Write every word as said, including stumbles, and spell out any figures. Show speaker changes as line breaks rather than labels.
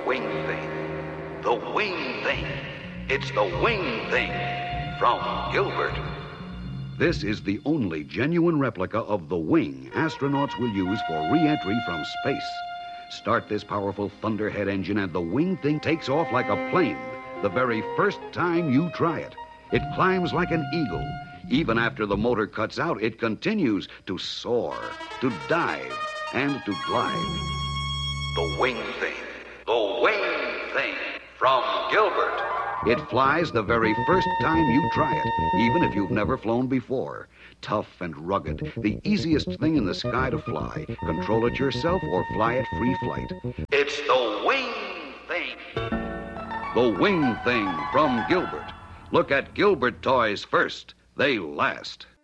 wing thing. The wing thing. It's the wing thing from Gilbert. This is the only genuine replica of the wing astronauts will use for re-entry from space. Start this powerful Thunderhead engine and the wing thing takes off like a plane the very first time you try it. It climbs like an eagle. Even after the motor cuts out, it continues to soar, to dive, and to glide. The wing thing. The wing thing from Gilbert. It flies the very first time you try it, even if you've never flown before. Tough and rugged, the easiest thing in the sky to fly. Control it yourself or fly it free flight. It's the wing thing. The wing thing from Gilbert. Look at Gilbert toys first. They last.